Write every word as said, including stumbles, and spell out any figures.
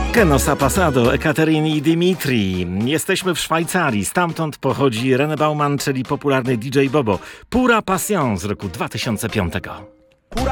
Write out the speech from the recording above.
Que nos ha pasado, Ekaterini i Dimitri. Jesteśmy w Szwajcarii. Stamtąd pochodzi René Bauman, czyli popularny D J Bobo. Pura Passion z roku dwa tysiące piątego.